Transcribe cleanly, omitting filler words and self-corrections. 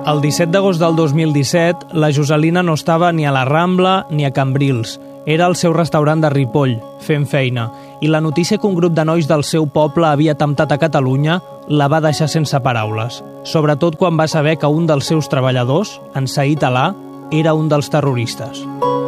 El 17 d'agost del 2017, la Joselina no estava ni a la Rambla ni a Cambrils. Era al seu restaurant de Ripoll, fent feina, i la notícia que un grup de nois del seu poble havia atemptat a Catalunya la va deixar sense paraules, sobretot quan va saber que un dels seus treballadors, en Said Alà, era un dels terroristes.